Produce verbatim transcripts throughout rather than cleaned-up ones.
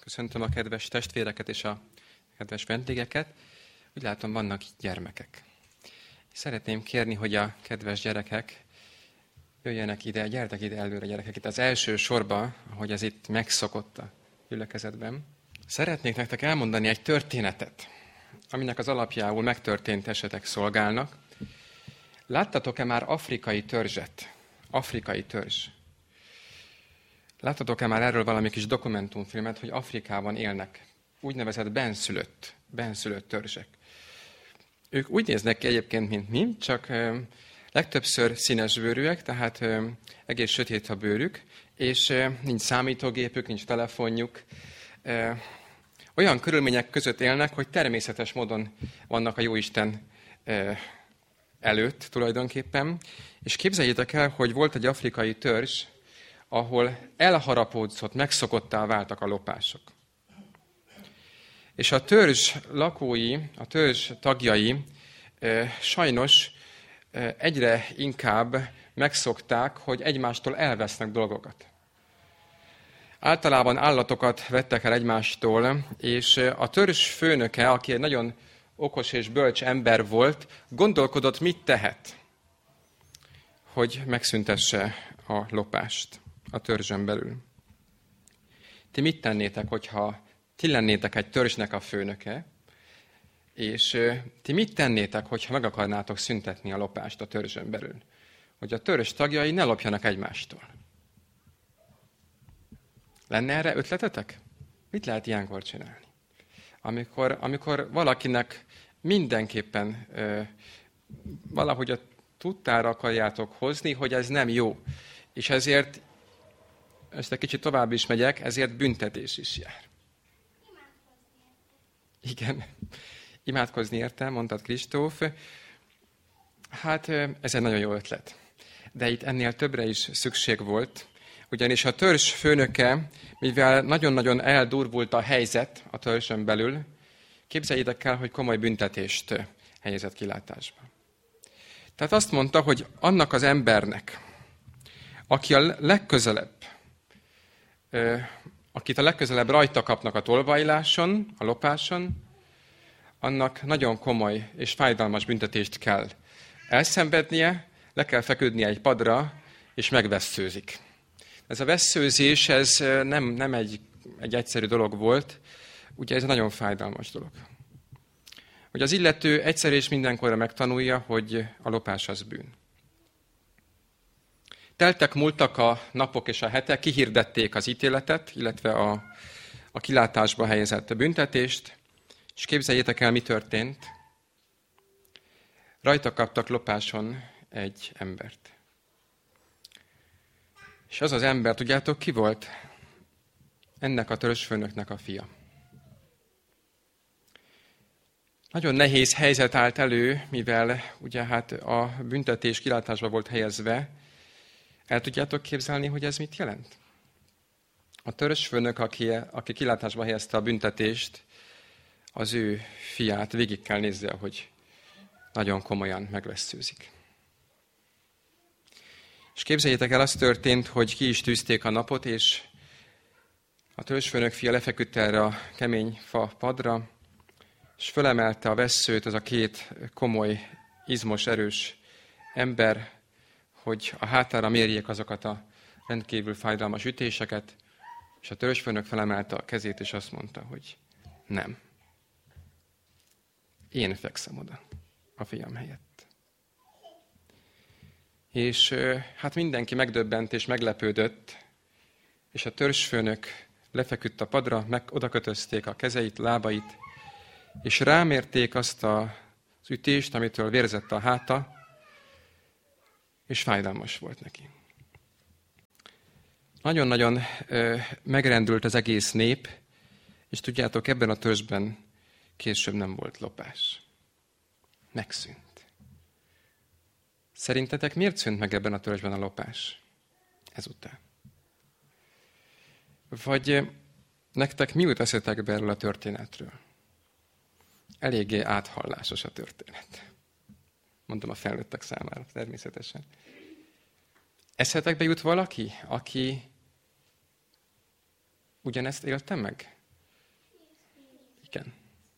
Köszöntöm a kedves testvéreket és a kedves vendégeket. Úgy látom, vannak itt gyermekek. Szeretném kérni, hogy a kedves gyerekek jöjjenek ide, gyertek ide előre, gyerekek, itt az első sorba, ahogy ez itt megszokott a gyülekezetben. Szeretnék nektek elmondani egy történetet, aminek az alapjául megtörtént esetek szolgálnak. Láttatok-e már afrikai törzset? Afrikai törzs. Láttatok-e már erről valami kis dokumentumfilmet, hogy Afrikában élnek úgynevezett benszülött, benszülött törzsek? Ők úgy néznek ki egyébként, mint mi, csak ö, legtöbbször színes bőrűek, tehát ö, egész sötét a bőrük, és ö, nincs számítógépük, nincs telefonjuk. Ö, olyan körülmények között élnek, hogy természetes módon vannak a Jóisten ö, előtt tulajdonképpen. És képzeljétek el, hogy volt egy afrikai törzs, ahol elharapódzott, megszokottá váltak a lopások. És a törzs lakói, a törzs tagjai e, sajnos e, egyre inkább megszokták, hogy egymástól elvesznek dolgokat. Általában állatokat vettek el egymástól, és a törzs főnöke, aki egy nagyon okos és bölcs ember volt, gondolkodott, mit tehet, hogy megszüntesse a lopást a törzsön belül. Ti mit tennétek, hogyha ti lennétek egy törzsnek a főnöke, és ti mit tennétek, hogyha meg akarnátok szüntetni a lopást a törzsön belül? Hogy a törzs tagjai ne lopjanak egymástól. Lenne erre ötletetek? Mit lehet ilyenkor csinálni? Amikor, amikor valakinek mindenképpen ö, valahogy a tudtára akarjátok hozni, hogy ez nem jó, és ezért ezt egy kicsit tovább is megyek, ezért büntetés is jár. Igen, imádkozni érte, mondtad Kristóf. Hát ez egy nagyon jó ötlet. De itt ennél többre is szükség volt, ugyanis a törzs főnöke, mivel nagyon-nagyon eldurvult a helyzet a törzsön belül, képzeljétek el, hogy komoly büntetést helyezett kilátásba. Tehát azt mondta, hogy annak az embernek, aki a legközelebb, akit a legközelebb rajta kapnak a tolvajláson, a lopáson, annak nagyon komoly és fájdalmas büntetést kell elszenvednie, le kell feküdnie egy padra, és megvesszőzik. Ez a vesszőzés, ez nem, nem egy, egy egyszerű dolog volt, ugye ez nagyon fájdalmas dolog. Hogy az illető egyszer és mindenkorra megtanulja, hogy a lopás az bűn. Teltek, múltak a napok és a hetek, kihirdették az ítéletet, illetve a, a kilátásba helyezett büntetést, és képzeljétek el, mi történt. Rajta kaptak lopáson egy embert. És az az ember, tudjátok, ki volt? Ennek a törzsfőnöknek a fia. Nagyon nehéz helyzet állt elő, mivel ugye hát a büntetés kilátásba volt helyezve. El tudjátok képzelni, hogy ez mit jelent? A törzsfőnök, aki, aki kilátásba helyezte a büntetést, az ő fiát végig kell nézze, hogy nagyon komolyan megvesszőzik. És képzeljétek el, az történt, hogy ki is tűzték a napot, és a törzsfőnök fia lefeküdt erre a kemény fa padra, és fölemelte a vesszőt, az a két komoly, izmos, erős ember, hogy a hátára mérjék azokat a rendkívül fájdalmas ütéseket, és a törzsfőnök felemelte a kezét, és azt mondta, hogy nem. Én fekszem oda a fiam helyett. És hát mindenki megdöbbent és meglepődött, és a törzsfőnök lefeküdt a padra, meg odakötözték a kezeit, lábait, és rámérték azt az ütést, amitől vérzett a háta, és fájdalmas volt neki. Nagyon-nagyon ö, megrendült az egész nép, és tudjátok, ebben a törzsben később nem volt lopás. Megszűnt. Szerintetek miért szűnt meg ebben a törzsben a lopás? Ezután. Vagy nektek mi jut eszetekbe erről a történetről? Eléggé áthallásos a történet. Mondom a felnőttek számára, természetesen. Eszetekbe jut valaki, aki ugyanezt élte meg? csökken.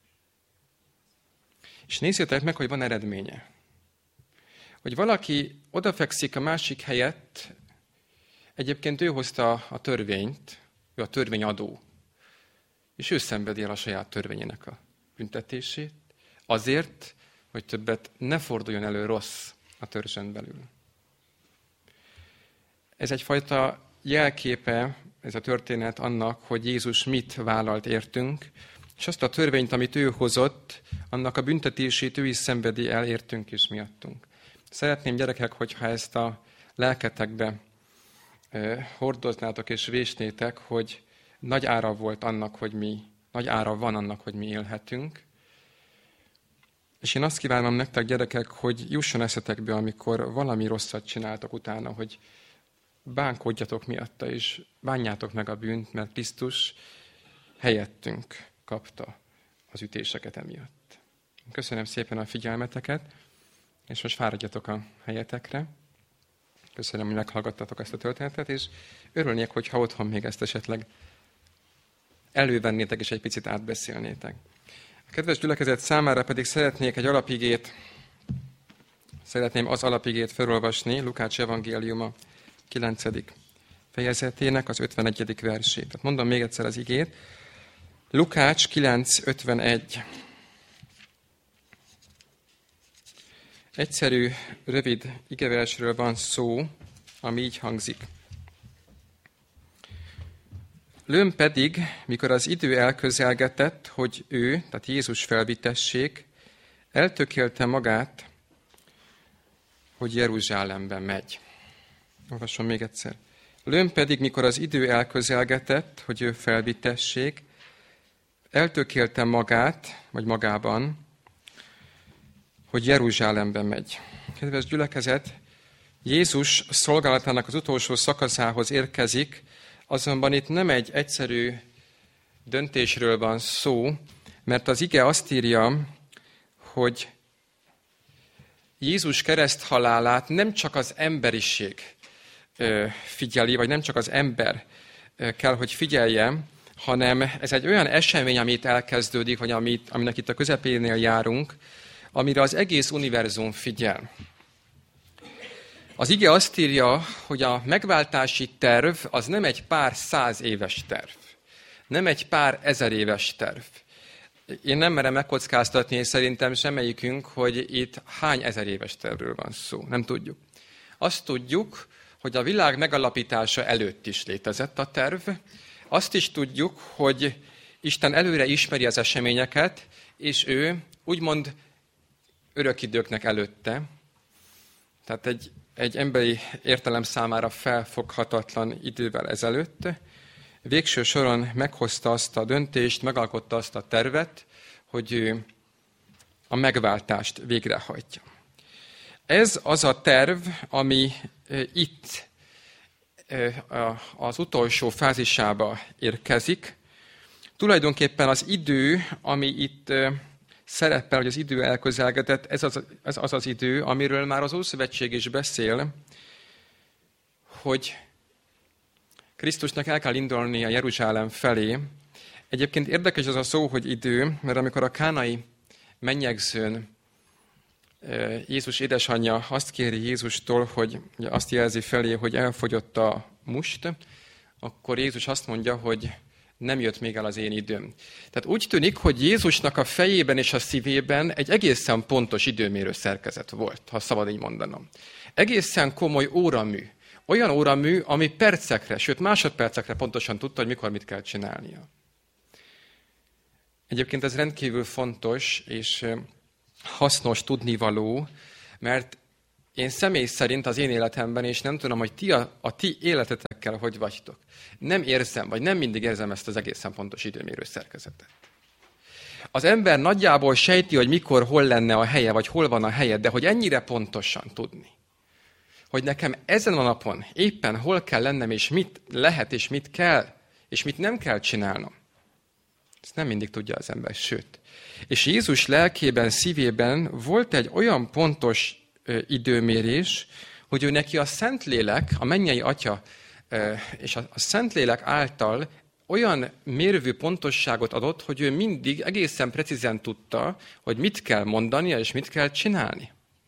És nézzétek meg, hogy van eredménye. Hogy valaki odafekszik a másik helyett, egyébként ő hozta a törvényt, ő a törvényadó, és ő szenvedi el a saját törvényének a büntetését, azért, hogy többet ne forduljon elő rossz a törzsen belül. Ez egyfajta jelképe, ez a történet annak, hogy Jézus mit vállalt értünk, és azt a törvényt, amit ő hozott, annak a büntetését ő is szenvedi el értünk és miattunk. Szeretném, gyerekek, hogyha ezt a lelketekbe eh, hordoznátok és vésnétek, hogy nagy ára volt annak, hogy mi, nagy ára van annak, hogy mi élhetünk. És én azt kívánom nektek, gyerekek, hogy jusson eszetekbe, amikor valami rosszat csináltok utána, hogy bánkodjatok miatta, és bánjátok meg a bűnt, mert Krisztus helyettünk kapta az ütéseket emiatt. Köszönöm szépen a figyelmeteket, és most fáradjatok a helyetekre. Köszönöm, hogy meghallgattatok ezt a történetet, és örülnék, hogyha otthon még ezt esetleg elővennétek, és egy picit átbeszélnétek. A kedves gyülekezet számára pedig szeretnék egy alapigét, szeretném az alapigét felolvasni, Lukács evangéliuma kilencedik fejezetének az ötvenegyedik versét. Tehát mondom még egyszer az igét. Lukács kilenc ötvenegy. Egyszerű, rövid igeversről van szó, ami így hangzik. Lőn pedig, mikor az idő elközelgetett, hogy ő, tehát Jézus felvitessék, eltökélte magát, hogy Jeruzsálembe megy. Olvasom még egyszer. Lőn pedig, mikor az idő elközelgetett, hogy ő felvitessék, eltökélte magát, vagy magában, hogy Jeruzsálembe megy. Kedves gyülekezet, Jézus szolgálatának az utolsó szakaszához érkezik, azonban itt nem egy egyszerű döntésről van szó, mert az ige azt írja, hogy Jézus kereszthalálát nem csak az emberiség figyeli, vagy nem csak az ember kell, hogy figyelje, hanem ez egy olyan esemény, amit elkezdődik, vagy amit, aminek itt a közepénél járunk, amire az egész univerzum figyel. Az ige azt írja, hogy a megváltási terv az nem egy pár száz éves terv, nem egy pár ezer éves terv. Én nem merem megkockáztatni, és szerintem semmelyikünk, hogy itt hány ezer éves tervről van szó. Nem tudjuk. Azt tudjuk, hogy a világ megalapítása előtt is létezett a terv. Azt is tudjuk, hogy Isten előre ismeri az eseményeket, és ő úgymond örökidőknek előtte, tehát egy, egy emberi értelem számára felfoghatatlan idővel ezelőtt, végső soron meghozta azt a döntést, megalkotta azt a tervet, hogy ő a megváltást végrehajtja. Ez az a terv, ami itt az utolsó fázisába érkezik. Tulajdonképpen az idő, ami itt szerepel, hogy az idő elközelgetett, ez az, ez az az idő, amiről már az Ószövetség is beszél, hogy Krisztusnak el kell indulnia Jeruzsálem felé. Egyébként érdekes az a szó, hogy idő, mert amikor a kánai mennyegzőn Jézus édesanyja azt kéri Jézustól, hogy azt jelzi felé, hogy elfogyott a must, akkor Jézus azt mondja, hogy nem jött még el az én időm. Tehát úgy tűnik, hogy Jézusnak a fejében és a szívében egy egészen pontos időmérő szerkezet volt, ha szabad így mondanom. Egészen komoly óramű. Olyan óramű, ami percekre, sőt másodpercekre pontosan tudta, hogy mikor mit kell csinálnia. Egyébként ez rendkívül fontos és hasznos tudnivaló, mert én személy szerint az én életemben, és nem tudom, hogy ti a, a ti életetekkel hogy vagytok, nem érzem, vagy nem mindig érzem ezt az egészen pontos időmérő szerkezetet. Az ember nagyjából sejti, hogy mikor, hol lenne a helye, vagy hol van a helye, de hogy ennyire pontosan tudni, hogy nekem ezen a napon éppen hol kell lennem, és mit lehet, és mit kell, és mit nem kell csinálnom. Ezt nem mindig tudja az ember, sőt. És Jézus lelkében, szívében volt egy olyan pontos ö, időmérés, hogy ő neki a Szentlélek, a mennyei Atya ö, és a, a Szentlélek által olyan mérvű pontosságot adott, hogy ő mindig egészen precízen tudta, hogy mit kell mondania és mit kell csinálni.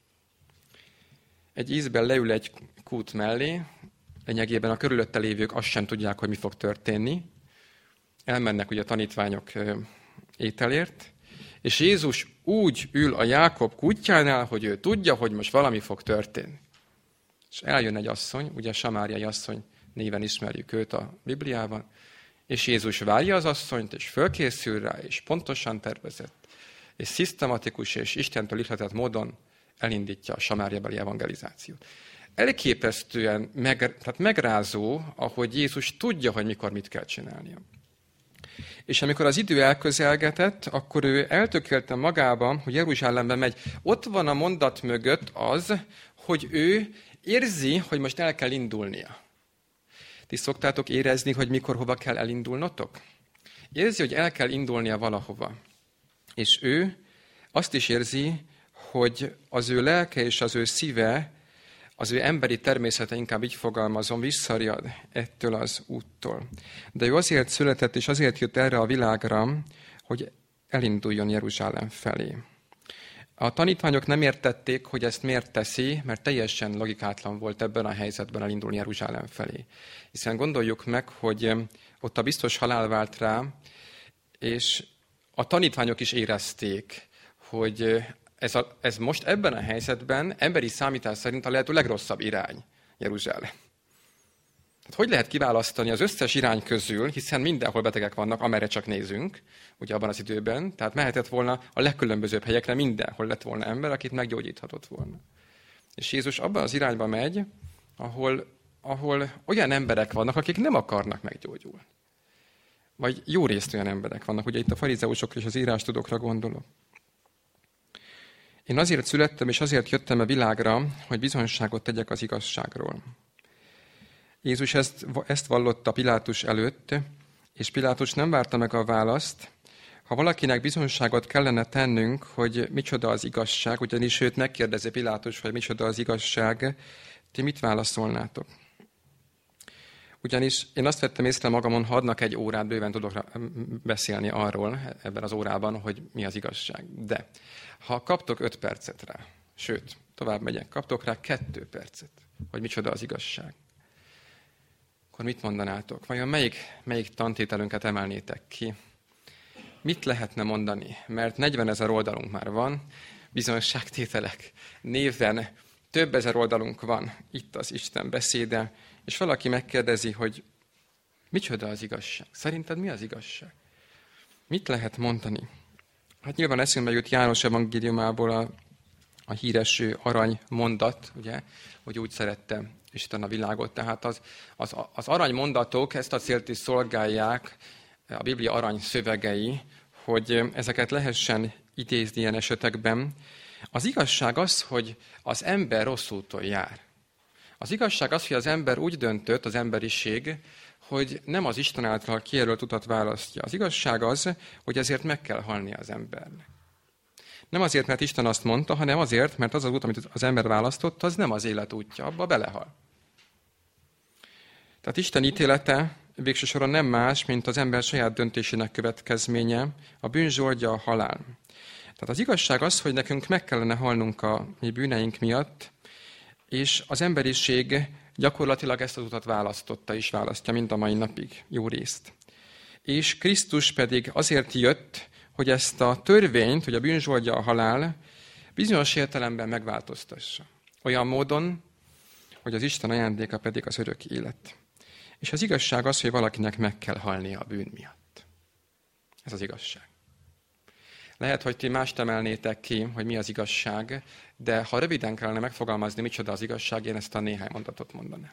Egy ízben leül egy kút mellé, lényegében a körülötte lévők azt sem tudják, hogy mi fog történni. Elmennek ugye a tanítványok ételért, és Jézus úgy ül a Jákob kútjánál, hogy ő tudja, hogy most valami fog történni. És eljön egy asszony, ugye samáriai asszony néven ismerjük őt a Bibliában, és Jézus várja az asszonyt, és fölkészül rá, és pontosan tervezett, és szisztematikus és Istentől ihletett módon elindítja a samáriabeli evangelizációt. Elképesztően meg, tehát megrázó, ahogy Jézus tudja, hogy mikor mit kell csinálnia. És amikor az idő elközelgetett, akkor ő eltökélten magában, hogy Jeruzsálembe megy. Ott van a mondat mögött az, hogy ő érzi, hogy most el kell indulnia. Ti szoktátok érezni, hogy mikor, hova kell elindulnotok? Érzi, hogy el kell indulnia valahova. És ő azt is érzi, hogy az ő lelke és az ő szíve, az ő emberi természete, inkább így fogalmazom, visszariad ettől az úttól. De ő azért született, és azért jött erre a világra, hogy elinduljon Jeruzsálem felé. A tanítványok nem értették, hogy ezt miért teszi, mert teljesen logikátlan volt ebben a helyzetben elindulni Jeruzsálem felé. Hiszen gondoljuk meg, hogy ott a biztos halál vált rá, és a tanítványok is érezték, hogy ez, a, ez most ebben a helyzetben emberi számítás szerint a lehető legrosszabb irány Jeruzsálem. Tehát hogy lehet kiválasztani az összes irány közül, hiszen mindenhol betegek vannak, amerre csak nézünk, ugye abban az időben, tehát mehetett volna a legkülönbözőbb helyekre, mindenhol lett volna ember, akit meggyógyíthatott volna. És Jézus abban az irányba megy, ahol, ahol olyan emberek vannak, akik nem akarnak meggyógyulni. Vagy jó részt olyan emberek vannak, ugye itt a farizeusokra és az írástudókra gondolok. Én azért születtem, és azért jöttem a világra, hogy bizonyságot tegyek az igazságról. Jézus ezt, ezt vallotta Pilátus előtt, és Pilátus nem várta meg a választ. Ha valakinek bizonyságot kellene tennünk, hogy micsoda az igazság, ugyanis őt megkérdezi Pilátus, hogy micsoda az igazság, ti mit válaszolnátok? Ugyanis én azt vettem észre magamon, ha adnak egy órát, bőven tudok beszélni arról ebben az órában, hogy mi az igazság. De ha kaptok öt percet rá, sőt, tovább megyek, kaptok rá kettő percet, hogy micsoda az igazság, akkor mit mondanátok? Vajon melyik, melyik tantételünket emelnétek ki? Mit lehetne mondani? Mert negyvenezer oldalunk már van, bizonyságtételek néven több ezer oldalunk van, itt az Isten beszéde, és valaki megkérdezi, hogy micsoda az igazság? Szerinted mi az igazság? Mit lehet mondani? Hát nyilván eszünkbe jut János evangéliumából a, a híres arany mondat, ugye, hogy úgy szerette Isten a világot. Tehát az, az, az arany mondatok ezt a célt is szolgálják, a Biblia arany szövegei, hogy ezeket lehessen idézni ilyen esetekben. Az igazság az, hogy az ember rossz úton jár. Az igazság az, hogy az ember úgy döntött, az emberiség, hogy nem az Isten által kijelölt utat választja. Az igazság az, hogy ezért meg kell halnia az embernek. Nem azért, mert Isten azt mondta, hanem azért, mert az az út, amit az ember választott, az nem az élet útja, abba belehal. Tehát Isten ítélete végső soron nem más, mint az ember saját döntésének következménye, a bűn zsoldja, a halál. Tehát az igazság az, hogy nekünk meg kellene halnunk a mi bűneink miatt, és az emberiség gyakorlatilag ezt az utat választotta és választja mind a mai napig, jó részt. És Krisztus pedig azért jött, hogy ezt a törvényt, hogy a bűn zsoldja a halál, bizonyos értelemben megváltoztassa. Olyan módon, hogy az Isten ajándéka pedig az örök élet. És az igazság az, hogy valakinek meg kell halnia a bűn miatt. Ez az igazság. Lehet, hogy ti mást emelnétek ki, hogy mi az igazság, de ha röviden kellene megfogalmazni, micsoda az igazság, én ezt a néhány mondatot mondanám.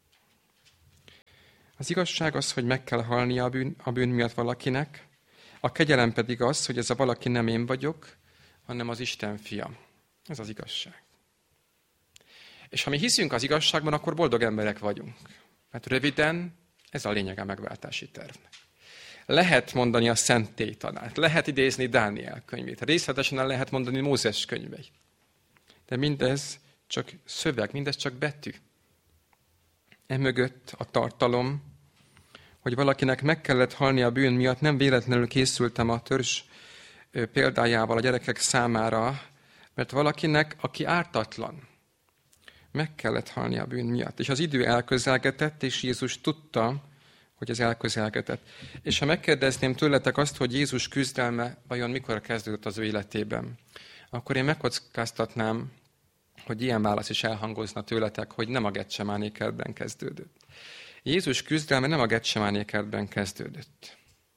Az igazság az, hogy meg kell halnia a bűn, a bűn miatt valakinek, a kegyelem pedig az, hogy ez a valaki nem én vagyok, hanem az Isten fia. Ez az igazság. És ha mi hiszünk az igazságban, akkor boldog emberek vagyunk. Mert röviden ez a lényeg a megváltási tervnek. Lehet mondani a szentélytanát, lehet idézni Dániel könyvét, részletesen lehet mondani Mózes könyveit. De mindez csak szöveg, mindez csak betű. Emögött a tartalom, hogy valakinek meg kellett halni a bűn miatt, nem véletlenül készültem a törzs példájával a gyerekek számára, mert valakinek, aki ártatlan, meg kellett halni a bűn miatt. És az idő elközelgetett, és Jézus tudta, hogy ez elközelgetett. És ha megkérdezném tőletek azt, hogy Jézus küzdelme vajon mikor kezdődött az ő életében, akkor én megkockáztatnám, hogy ilyen válasz is elhangozna tőletek, hogy nem a Getsemáné kertben kezdődött. Jézus küzdelme nem a Getsemáné kertben kezdődött.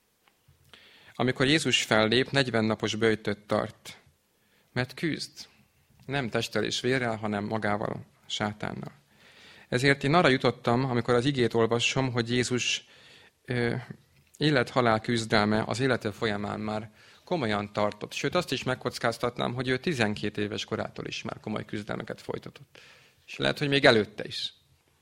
Amikor Jézus fellép, negyven napos böjtöt tart, mert küzd. Nem testtel és vérrel, hanem magával, a sátánnal. Ezért én arra jutottam, amikor az igét olvasom, hogy Jézus élet-halál küzdelme az élete folyamán már komolyan tartott. Sőt, azt is megkockáztatnám, hogy ő tizenkét éves korától is már komoly küzdelmeket folytatott. És lehet, hogy még előtte is.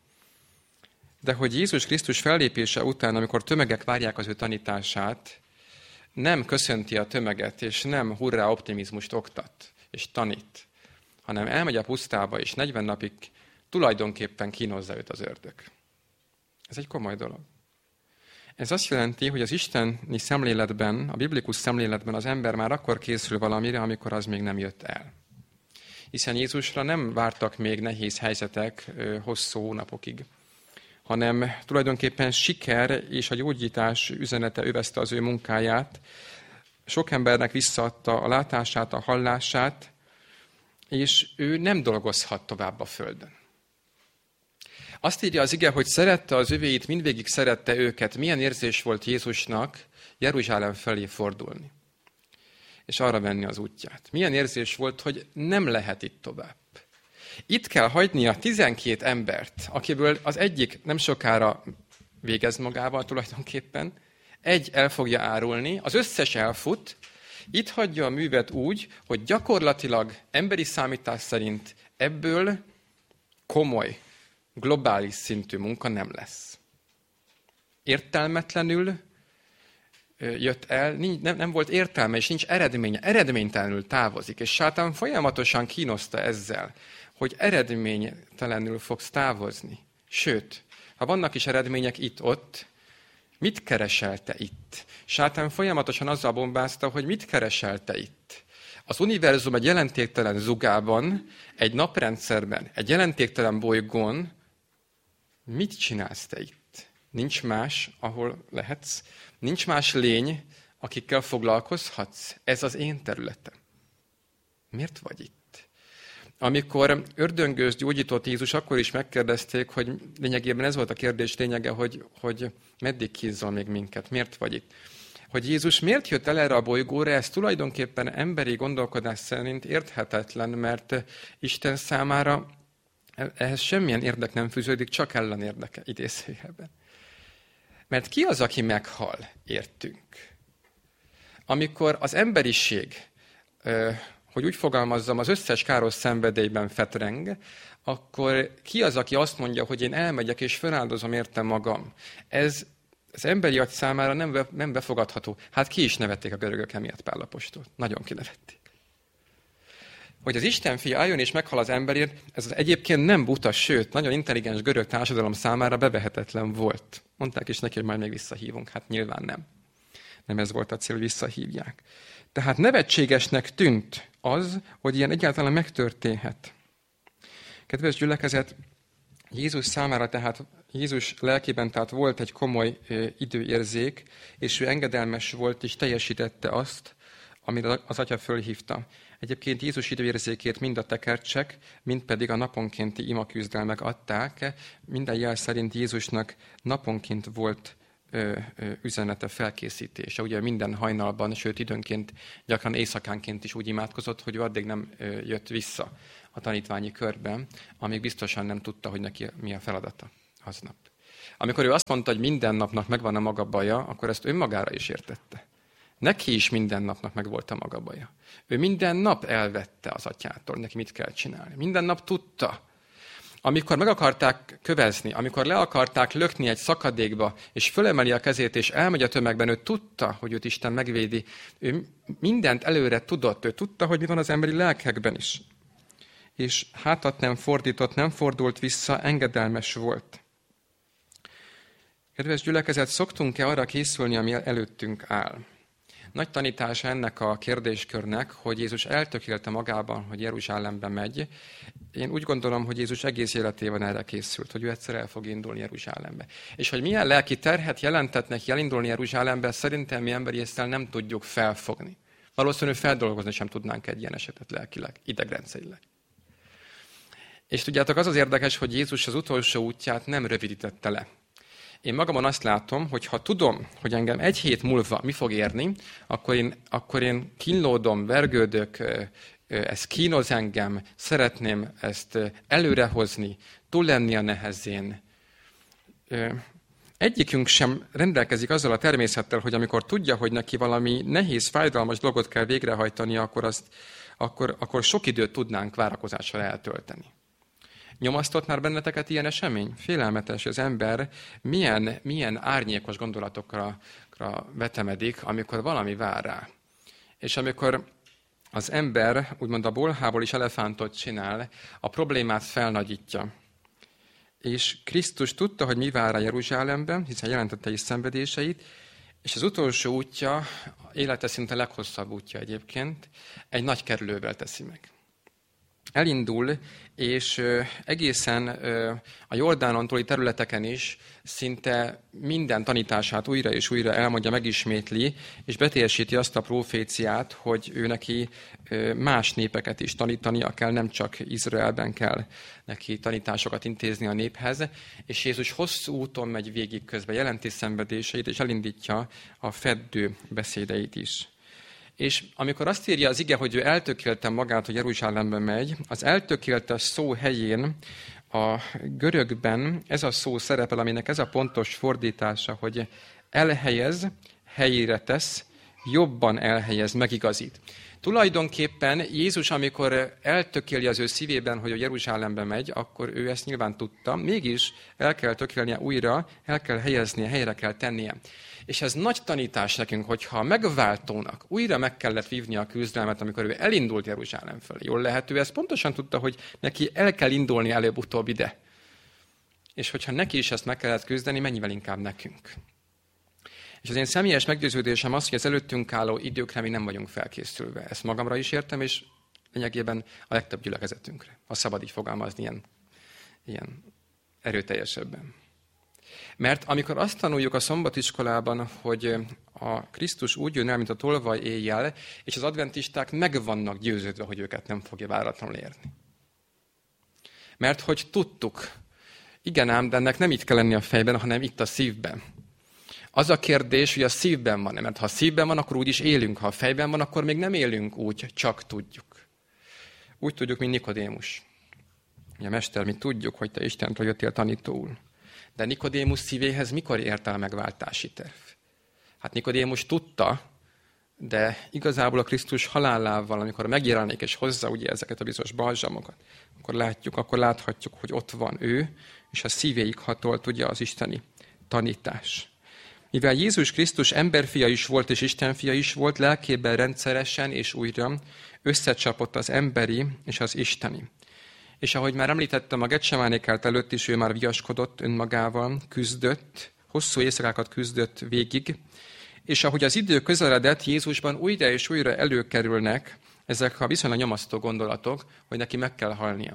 De hogy Jézus Krisztus fellépése után, amikor tömegek várják az ő tanítását, nem köszönti a tömeget, és nem hurrá optimizmust oktat és tanít, hanem elmegy a pusztába, és negyven napig tulajdonképpen kínozza őt az ördög. Ez egy komoly dolog. Ez azt jelenti, hogy az isteni szemléletben, a biblikus szemléletben az ember már akkor készül valamire, amikor az még nem jött el. Hiszen Jézusra nem vártak még nehéz helyzetek hosszú hónapokig, hanem tulajdonképpen siker és a gyógyítás üzenete övezte az ő munkáját. Sok embernek visszaadta a látását, a hallását, és ő nem dolgozhat tovább a földön. Azt írja az ige, hogy szerette az övéit, mindvégig szerette őket. Milyen érzés volt Jézusnak Jeruzsálem felé fordulni, és arra venni az útját. Milyen érzés volt, hogy nem lehet itt tovább. Itt kell hagynia tizenkét embert, akiből az egyik nem sokára végez magával tulajdonképpen, egy el fogja árulni, az összes elfut, itt hagyja a művet úgy, hogy gyakorlatilag emberi számítás szerint ebből komoly, globális szintű munka nem lesz. Értelmetlenül jött el, nem, nem volt értelme, és nincs eredménye. Eredménytelenül távozik, és sátán folyamatosan kínoszta ezzel, hogy eredménytelenül fogsz távozni. Sőt, ha vannak is eredmények itt-ott, mit kereselte itt? Sátán folyamatosan azzal bombázta, hogy mit kereselte itt. Az univerzum egy jelentéktelen zugában, egy naprendszerben, egy jelentéktelen bolygón, mit csinálsz te itt? Nincs más, ahol lehetsz? Nincs más lény, akikkel foglalkozhatsz? Ez az én területem. Miért vagy itt? Amikor ördöngőz gyógyított Jézus, akkor is megkérdezték, hogy lényegében ez volt a kérdés lényege, hogy, hogy meddig kínzol még minket, miért vagy itt? Hogy Jézus miért jött el erre a bolygóra, ez tulajdonképpen emberi gondolkodás szerint érthetetlen, mert Isten számára ehhez semmilyen érdek nem fűződik, csak ellenérdeke idézőjelben. Mert ki az, aki meghal, értünk? Amikor az emberiség, hogy úgy fogalmazzam, az összes káros szenvedélyben fetreng, akkor ki az, aki azt mondja, hogy én elmegyek és feláldozom érte magam? Ez az emberi agy számára nem, be, nem befogadható. Hát ki is nevették a görögök emiatt Pál apostolt. Nagyon kinevették. Hogy az Isten fia álljon és meghal az emberért, ez az egyébként nem buta, sőt, nagyon intelligens görög társadalom számára bevehetetlen volt. Mondták is neki, hogy majd még visszahívunk. Hát nyilván nem. Nem ez volt a cél, hogy visszahívják. Tehát nevetségesnek tűnt az, hogy ilyen egyáltalán megtörténhet. Kedves gyülekezet, Jézus számára tehát, Jézus lelkében tehát volt egy komoly ö, időérzék, és ő engedelmes volt, és teljesítette azt, amire az Atya fölhívta. Egyébként Jézus időérzékét mind a tekercsek, mind pedig a naponkénti imaküzdelmek adták. Minden jel szerint Jézusnak naponként volt ö, ö, üzenete, felkészítése. Ugye minden hajnalban, sőt időnként, gyakran éjszakánként is úgy imádkozott, hogy ő addig nem ö, jött vissza a tanítványi körben, amíg biztosan nem tudta, hogy neki mi a feladata aznap. Amikor ő azt mondta, hogy minden napnak megvan a maga baja, akkor ezt önmagára is értette. Neki is minden napnak megvolt a maga baja. Ő minden nap elvette az atyától, neki mit kell csinálni. Minden nap tudta. Amikor meg akarták kövezni, amikor le akarták lökni egy szakadékba, és fölemeli a kezét, és elmegy a tömegben, ő tudta, hogy őt Isten megvédi. Ő mindent előre tudott, ő tudta, hogy mi van az emberi lelkekben is. És hátat nem fordított, nem fordult vissza, engedelmes volt. Kedves gyülekezet, szoktunk-e arra készülni, ami előttünk áll? Nagy tanítása ennek a kérdéskörnek, hogy Jézus eltökélte magában, hogy Jeruzsálembe megy. Én úgy gondolom, hogy Jézus egész életében erre készült, hogy ő egyszer el fog indulni Jeruzsálembe. És hogy milyen lelki terhet jelentett neki elindulni Jeruzsálembe, szerintem mi emberi észszel nem tudjuk felfogni. Valószínűleg feldolgozni sem tudnánk egy ilyen esetet lelkileg, idegrendszerileg. És tudjátok, az az érdekes, hogy Jézus az utolsó útját nem rövidítette le. Én magamon azt látom, hogy ha tudom, hogy engem egy hét múlva mi fog érni, akkor én, akkor én kínlódom, vergődök, ez kínoz engem, szeretném ezt előrehozni, túl lenni a nehezén. Egyikünk sem rendelkezik azzal a természettel, hogy amikor tudja, hogy neki valami nehéz, fájdalmas dolgot kell végrehajtani, akkor, azt, akkor, akkor sok időt tudnánk várakozással eltölteni. Nyomasztott már benneteket ilyen esemény? Félelmetes, hogy az ember milyen, milyen árnyékos gondolatokra vetemedik, amikor valami vár rá. És amikor az ember, úgymond a bolhából is elefántot csinál, a problémát felnagyítja. És Krisztus tudta, hogy mi vár rá Jeruzsálemben, hiszen jelentette is szenvedéseit, és az utolsó útja, élete szinte leghosszabb útja egyébként, egy nagy kerülővel teszi meg. Elindul, és egészen a Jordánon túli területeken is szinte minden tanítását újra és újra elmondja, megismétli, és beteljesíti azt a proféciát, hogy ő neki más népeket is tanítania kell, nem csak Izraelben kell neki tanításokat intézni a néphez, és Jézus hosszú úton megy végig közben, jelenti szenvedéseit, és elindítja a feddő beszédeit is. És amikor azt írja az ige, hogy ő eltökélte magát, hogy Jeruzsálembe megy, az eltökélte szó helyén a görögben ez a szó szerepel, aminek ez a pontos fordítása, hogy elhelyez, helyére tesz, jobban elhelyez, megigazít. Tulajdonképpen Jézus, amikor eltökéli az ő szívében, hogy a Jeruzsálembe megy, akkor ő ezt nyilván tudta, mégis el kell tökélnie újra, el kell helyeznie, helyre kell tennie. És ez nagy tanítás nekünk, hogyha a megváltónak újra meg kellett vívni a küzdelmet, amikor ő elindult Jeruzsálem felé. Jól lehet, ő ezt pontosan tudta, hogy neki el kell indulni előbb-utóbb ide. És hogyha neki is ezt meg kellett küzdeni, mennyivel inkább nekünk. És az én személyes meggyőződésem az, hogy az előttünk álló időkre mi nem vagyunk felkészülve. Ezt magamra is értem, és lényegében a legtöbb gyülekezetünkre. Ha szabad így fogalmazni ilyen, ilyen erőteljesebben. Mert amikor azt tanuljuk a szombatiskolában, hogy a Krisztus úgy jön el, mint a tolvaj éjjel, és az adventisták meg vannak győződve, hogy őket nem fogja váratlanul érni. Mert hogy tudtuk, igen ám, de ennek nem itt kell lenni a fejben, hanem itt a szívben. Az a kérdés, hogy a szívben van, mert ha a szívben van, akkor úgy is élünk, ha a fejben van, akkor még nem élünk úgy, csak tudjuk. Úgy tudjuk, mint Nikodémus. Ugye, mester, mi tudjuk, hogy te Istentől jöttél tanítóul. De Nikodémus szívéhez mikor ért el a megváltási terv? Hát Nikodémus tudta, de igazából a Krisztus halálával, amikor megjelenik és hozza ugye ezeket a bizonyos balzsamokat, akkor látjuk, akkor láthatjuk, hogy ott van ő, és a szívéig hatolt ugye az isteni tanítás. Mivel Jézus Krisztus emberfia is volt és Istenfia is volt, lelkében rendszeresen és újra összecsapott az emberi és az isteni. És ahogy már említettem, a Getsemáné kert előtt is ő már viaskodott önmagával, küzdött, hosszú éjszakákat küzdött végig, és ahogy az idő közeledett, Jézusban újra és újra előkerülnek ezek a viszonylag nyomasztó gondolatok, hogy neki meg kell halnia.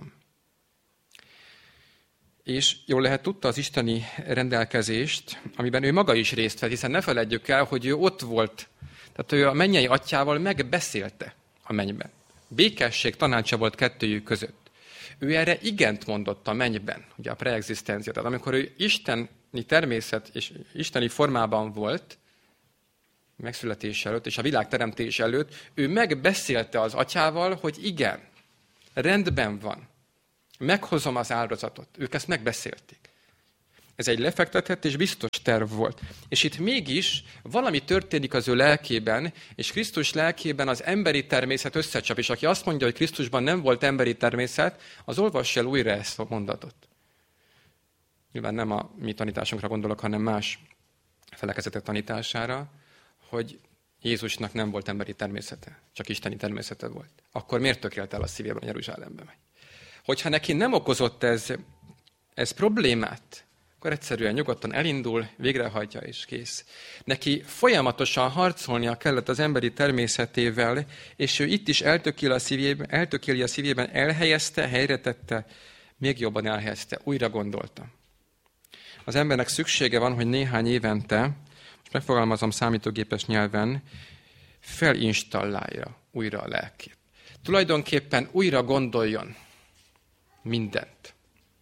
És jól lehet tudta az isteni rendelkezést, amiben ő maga is részt vett, hiszen ne feledjük el, hogy ő ott volt. Tehát ő a mennyei atyával megbeszélte a mennyben. Békesség tanácsa volt kettőjük között. Ő erre igent mondott a mennyben, ugye a preexisztencia. Tehát amikor ő isteni természet és isteni formában volt, megszületés előtt és a világ teremtés előtt, ő megbeszélte az atyával, hogy igen, rendben van. Meghozom az áldozatot. Ők ezt megbeszélték. Ez egy lefektetett és biztos terv volt. És itt mégis valami történik az ő lelkében, és Krisztus lelkében az emberi természet összecsap. És aki azt mondja, hogy Krisztusban nem volt emberi természet, az olvassa el újra ezt a mondatot. Nyilván nem a mi tanításunkra gondolok, hanem más felekezetek tanítására, hogy Jézusnak nem volt emberi természete, csak isteni természete volt. Akkor miért tökélt el a szívében, a Jeruzsálembe megy? Hogyha neki nem okozott ez, ez problémát, akkor egyszerűen nyugodtan elindul, végrehajtja és kész. Neki folyamatosan harcolnia kellett az emberi természetével, és ő itt is eltökéli a szívében, eltökéli a szívében, elhelyezte, helyre tette, még jobban elhelyezte, újra gondolta. Az embernek szüksége van, hogy néhány évente, most megfogalmazom számítógépes nyelven, felinstallálja újra a lelkét. Tulajdonképpen újra gondoljon mindent.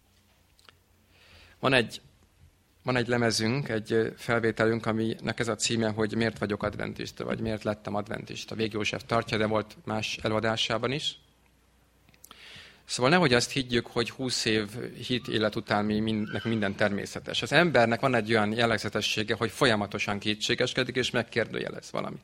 Van egy, van egy lemezünk, egy felvételünk, aminek ez a címe, hogy miért vagyok adventista, vagy miért lettem adventista. Vég József tartja, de volt más előadásában is. Szóval nehogy azt higgyük, hogy húsz év hit élet után mi minden természetes. Az embernek van egy olyan jellegzetessége, hogy folyamatosan kétségeskedik, és megkérdőjelez valamit.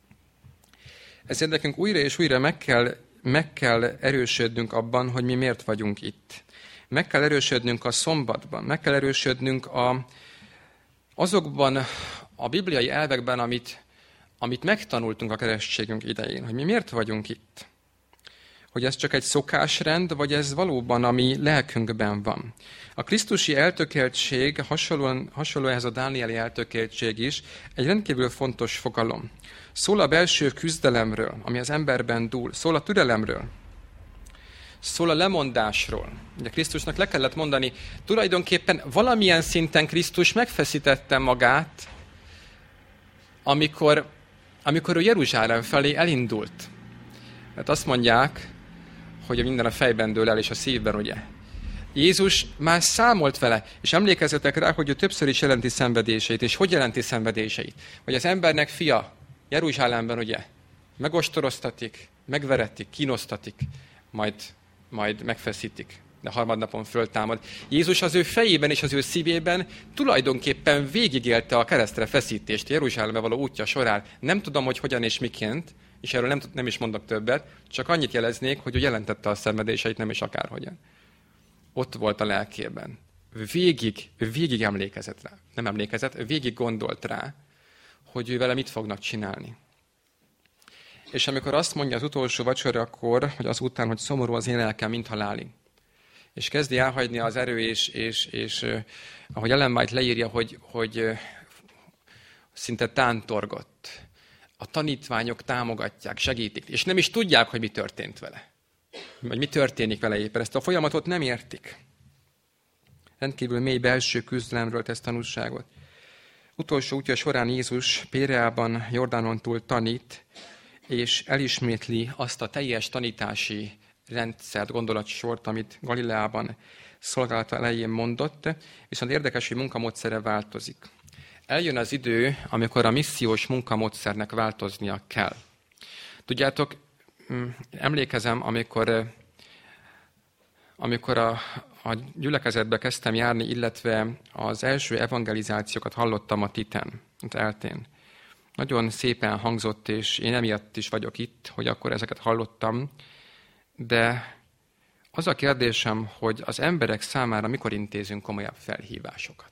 Ezért nekünk újra és újra meg kell, meg kell erősödnünk abban, hogy mi miért vagyunk itt. Meg kell erősödnünk a szombatban, meg kell erősödnünk a, azokban a bibliai elvekben, amit, amit megtanultunk a keresztségünk idején, hogy mi miért vagyunk itt. Hogy ez csak egy szokásrend, vagy ez valóban a mi lelkünkben van. A krisztusi eltökéltség, hasonlóan, hasonló ehhez a dánieli eltökéltség is, egy rendkívül fontos fogalom. Szól a belső küzdelemről, ami az emberben dúl, szól a türelemről, szól a lemondásról. Ugye Krisztusnak le kellett mondani, tulajdonképpen valamilyen szinten Krisztus megfeszítette magát, amikor, amikor ő Jeruzsálem felé elindult. Hát azt mondják, hogy minden a fejben dől el, és a szívben, ugye. Jézus már számolt vele, és emlékezzetek rá, hogy ő többször is jelenti szenvedéseit, és hogy jelenti szenvedéseit? Hogy az embernek fia Jeruzsálemben, ugye, megostoroztatik, megveretik, kínosztatik, majd, majd megfeszítik, de harmadnapon föltámad. Jézus az ő fejében és az ő szívében tulajdonképpen végigélte a keresztre feszítést Jeruzsálembe való útja során. Nem tudom, hogy hogyan és miként, és erről nem, nem is mondok többet, csak annyit jeleznék, hogy ő jelentette a szenvedéseit, nem is akárhogyan. Ott volt a lelkében. Végig, végig emlékezett rá. Nem emlékezett, végig gondolt rá, hogy ő vele mit fognak csinálni. És amikor azt mondja az utolsó vacsorakor, hogy azután, hogy szomorú az én lelkem, mint halálig, és kezdi elhagyni az erő, és, és, és ahogy Ellen White leírja, hogy, hogy szinte tántorgott. A tanítványok támogatják, segítik, és nem is tudják, hogy mi történt vele. Vagy mi történik vele éppen. Ezt a folyamatot nem értik. Rendkívül mély belső küzdelemről tesz tanúságot. Utolsó útja során Jézus Péreában, Jordánon túl tanít, és elismétli azt a teljes tanítási rendszert, gondolatsort, amit Galileában szolgálata elején mondott, viszont érdekes, hogy munkamódszere változik. Eljön az idő, amikor a missziós munkamódszernek változnia kell. Tudjátok, emlékezem, amikor, amikor a, a gyülekezetbe kezdtem járni, illetve az első evangelizációkat hallottam a Titen, az Eltén. Nagyon szépen hangzott, és én emiatt is vagyok itt, hogy akkor ezeket hallottam, de az a kérdésem, hogy az emberek számára mikor intézünk komolyabb felhívásokat.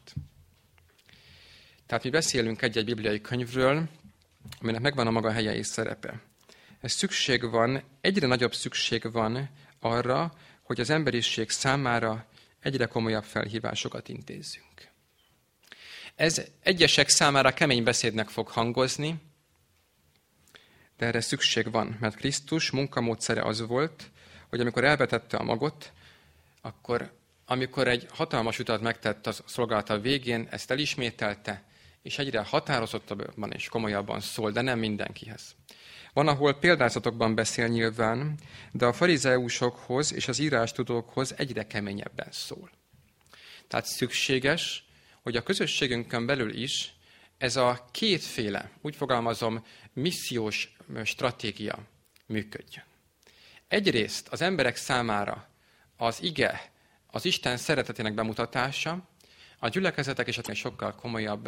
Tehát mi beszélünk egy-egy bibliai könyvről, aminek megvan a maga helye és szerepe. Ez szükség van, egyre nagyobb szükség van arra, hogy az emberiség számára egyre komolyabb felhívásokat intézzünk. Ez egyesek számára kemény beszédnek fog hangozni, de erre szükség van, mert Krisztus munkamódszere az volt, hogy amikor elvetette a magot, akkor amikor egy hatalmas utat megtett a szolgálata végén, ezt elismételte, és egyre határozottabban és komolyabban szól, de nem mindenkihez. Van, ahol példázatokban beszél nyilván, de a farizeusokhoz és az írástudókhoz egyre keményebben szól. Tehát szükséges, hogy a közösségünkön belül is ez a kétféle, úgy fogalmazom, missziós stratégia működjön. Egyrészt az emberek számára az ige, az Isten szeretetének bemutatása, a gyülekezetek és sokkal komolyabb